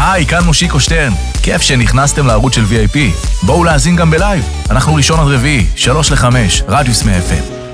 היי, כאן מושיקו שטרן. כיף שנכנסתם לערוץ של VIP. בואו להאזין גם בלייב. אנחנו ראשון עד רביעי, 3 ל-5, רדיוס מ-FM.